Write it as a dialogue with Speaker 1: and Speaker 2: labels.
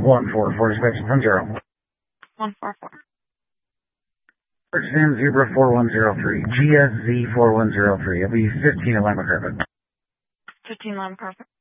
Speaker 1: 144 inspection from 0.
Speaker 2: 144.
Speaker 1: San Zebra 4103, GSZ 4103. It'll be 15 Lima Perfect.
Speaker 2: 15 Lima Perfect.